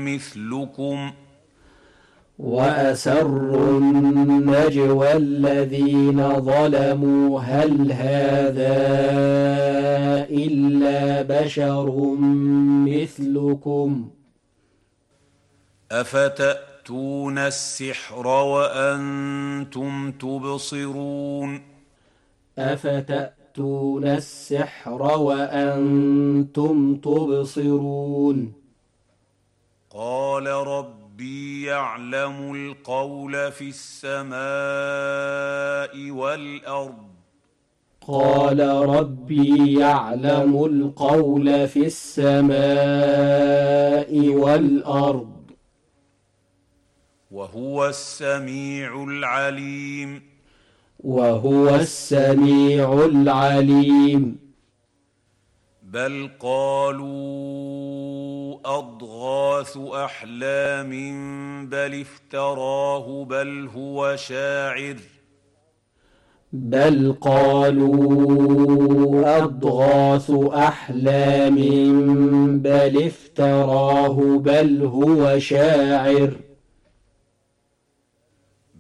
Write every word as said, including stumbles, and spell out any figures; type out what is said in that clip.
مثلكم وأسروا النجوى الذين ظلموا هل هذا إلا بشر مثلكم أفتأتون السحر وأنتم تبصرون أفتأتون السحر وأنتم تبصرون قال ربي يعلم القول في السماء والأرض قال ربي يعلم القول في السماء والأرض وهو السميع العليم وهو السميع العليم بل قالوا أضغاث أحلام بل افتراه بل هو شاعر بل قالوا أضغاث أحلام بل افتراه بل هو شاعر